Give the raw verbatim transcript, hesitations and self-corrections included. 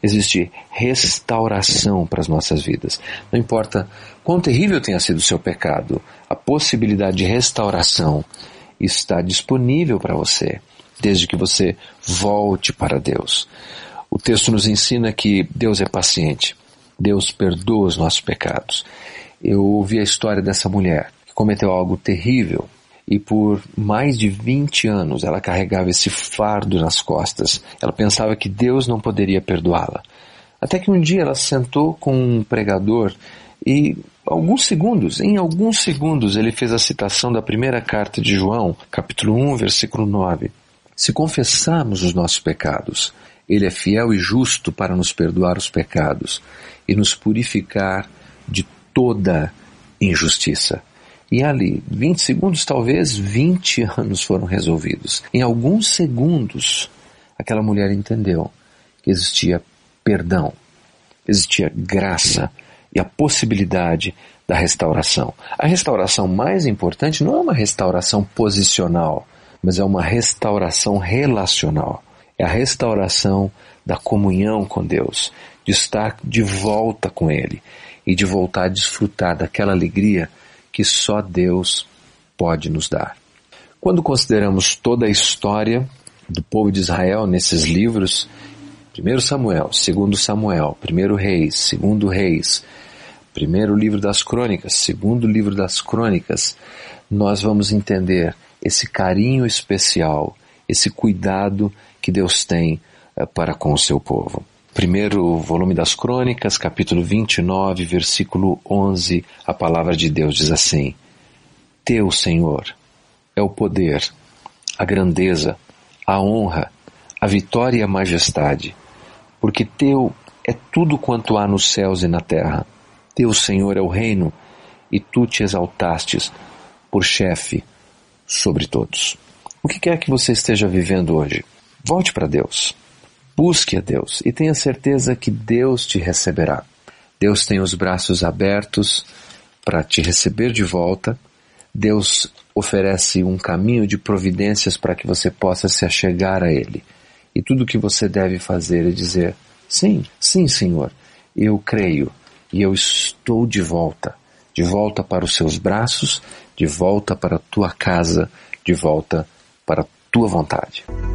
existe restauração para as nossas vidas. Não importa quão terrível tenha sido o seu pecado, a possibilidade de restauração está disponível para você, desde que você volte para Deus. O texto nos ensina que Deus é paciente, Deus perdoa os nossos pecados. Eu ouvi a história dessa mulher que cometeu algo terrível e por mais de vinte anos ela carregava esse fardo nas costas. Ela pensava que Deus não poderia perdoá-la. Até que um dia ela sentou com um pregador e alguns segundos, em alguns segundos ele fez a citação da primeira carta de João, capítulo um, versículo nove. Se confessarmos os nossos pecados, Ele é fiel e justo para nos perdoar os pecados e nos purificar de toda injustiça. E ali, vinte segundos, talvez vinte anos foram resolvidos. Em alguns segundos, aquela mulher entendeu que existia perdão, existia graça e a possibilidade da restauração. A restauração mais importante não é uma restauração posicional, mas é uma restauração relacional. É a restauração da comunhão com Deus, de estar de volta com Ele e de voltar a desfrutar daquela alegria que só Deus pode nos dar. Quando consideramos toda a história do povo de Israel nesses livros, primeiro Samuel, segundo Samuel, primeiro Reis, segundo Reis, primeiro livro das Crônicas, segundo livro das Crônicas, nós vamos entender esse carinho especial, esse cuidado que Deus tem uh, para com o seu povo. Primeiro volume das Crônicas, capítulo vinte e nove, versículo onze, a palavra de Deus diz assim: Teu, Senhor, é o poder, a grandeza, a honra, a vitória e a majestade, porque Teu é tudo quanto há nos céus e na terra. Teu, Senhor, é o reino, e Tu te exaltastes por chefe sobre todos. O que quer que você esteja vivendo hoje, volte para Deus. Busque a Deus e tenha certeza que Deus te receberá. Deus tem os braços abertos para te receber de volta. Deus oferece um caminho de providências para que você possa se achegar a Ele. E tudo o que você deve fazer é dizer: sim, sim, Senhor, eu creio e eu estou de volta. De volta para os seus braços, de volta para a tua casa, de volta para a tua vontade.